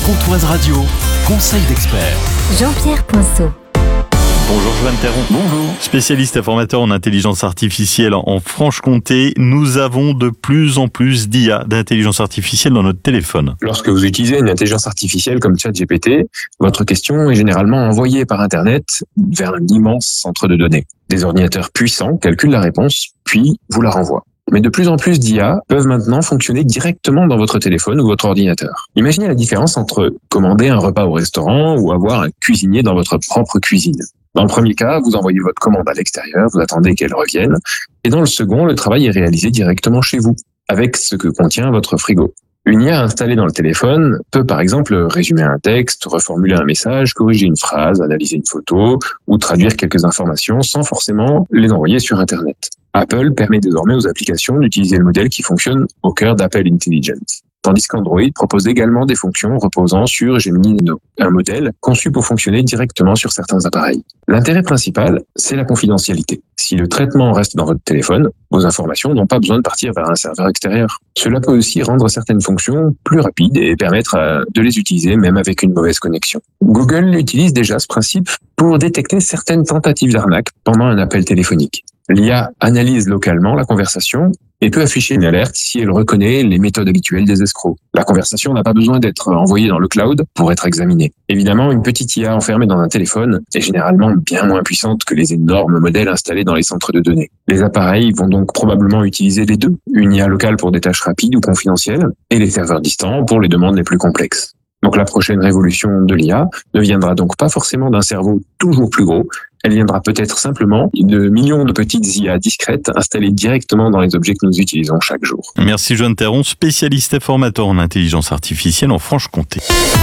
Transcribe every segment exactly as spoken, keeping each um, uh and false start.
Pontoise Radio, conseil d'expert. Jean-Pierre Poinceau. Bonjour Joanne Théron. Bonjour. Spécialiste et formateur en intelligence artificielle en Franche-Comté, nous avons de plus en plus d'I A, d'intelligence artificielle dans notre téléphone. Lorsque vous utilisez une intelligence artificielle comme ChatGPT, votre question est généralement envoyée par Internet vers un immense centre de données. Des ordinateurs puissants calculent la réponse, puis vous la renvoient. Mais de plus en plus d'I A peuvent maintenant fonctionner directement dans votre téléphone ou votre ordinateur. Imaginez la différence entre commander un repas au restaurant ou avoir un cuisinier dans votre propre cuisine. Dans le premier cas, vous envoyez votre commande à l'extérieur, vous attendez qu'elle revienne. Et dans le second, le travail est réalisé directement chez vous, avec ce que contient votre frigo. Une I A installée dans le téléphone peut par exemple résumer un texte, reformuler un message, corriger une phrase, analyser une photo ou traduire quelques informations sans forcément les envoyer sur Internet. Apple permet désormais aux applications d'utiliser le modèle qui fonctionne au cœur d'Apple Intelligence. Tandis qu'Android propose également des fonctions reposant sur Gemini Nano, un modèle conçu pour fonctionner directement sur certains appareils. L'intérêt principal, c'est la confidentialité. Si le traitement reste dans votre téléphone, vos informations n'ont pas besoin de partir vers un serveur extérieur. Cela peut aussi rendre certaines fonctions plus rapides et permettre de les utiliser même avec une mauvaise connexion. Google utilise déjà ce principe pour détecter certaines tentatives d'arnaque pendant un appel téléphonique. L'I A analyse localement la conversation et peut afficher une alerte si elle reconnaît les méthodes habituelles des escrocs. La conversation n'a pas besoin d'être envoyée dans le cloud pour être examinée. Évidemment, une petite I A enfermée dans un téléphone est généralement bien moins puissante que les énormes modèles installés dans les centres de données. Les appareils vont donc probablement utiliser les deux, une I A locale pour des tâches rapides ou confidentielles et les serveurs distants pour les demandes les plus complexes. Donc la prochaine révolution de l'I A ne viendra donc pas forcément d'un cerveau toujours plus gros, elle viendra peut-être simplement de millions de petites I A discrètes installées directement dans les objets que nous utilisons chaque jour. Merci Joanne Théron, spécialiste et formateur en intelligence artificielle en Franche-Comté.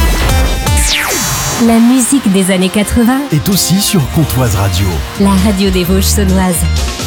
La musique des années quatre-vingts est aussi sur Pontoise Radio. La radio des Vosges saunoises.